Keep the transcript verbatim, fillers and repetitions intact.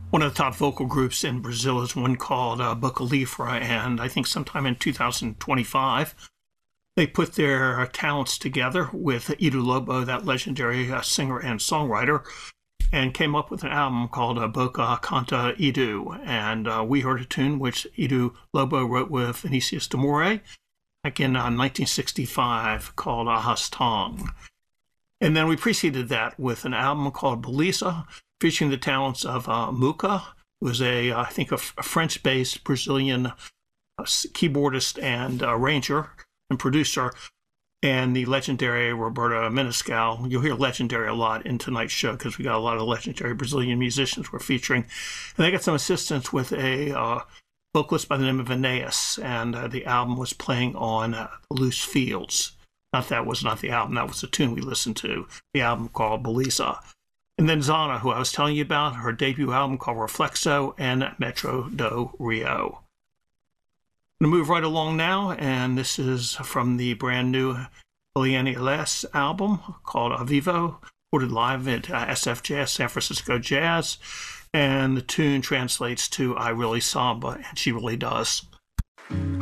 One of the top vocal groups in Brazil is one called uh, Boca Livre, and I think sometime in two thousand twenty-five, they put their talents together with Edu Lobo, that legendary uh, singer and songwriter, and came up with an album called uh, Boca Canta Edu. And uh, we heard a tune which Edu Lobo wrote with Vinicius de Moraes back in uh, nineteen sixty-five called Arrastão. And then we preceded that with an album called Belisa, featuring the talents of uh, Muca, who is a, uh, I think, a, a French-based Brazilian uh, keyboardist and uh, arranger and producer, and the legendary Roberta Menescal. You'll hear legendary a lot in tonight's show because we got a lot of legendary Brazilian musicians we're featuring. And they got some assistance with a uh, vocalist by the name of Aeneas, and uh, the album was playing on uh, Loose Fields. Not that was not the album, that was the tune we listened to, the album called Belisa. And then Zana, who I was telling you about, her debut album called Reflexo, and Metro do Rio. I'm going to move right along now, and this is from the brand new Eliane Elias album called Avivo, recorded live at uh, S F Jazz, San Francisco Jazz, and the tune translates to I Really Samba, and she really does.